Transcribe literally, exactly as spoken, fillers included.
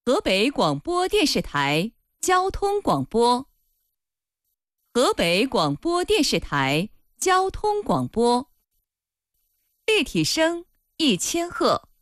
河北广播电视台交通广播。河北广播电视台交通广播。立体声一千赫。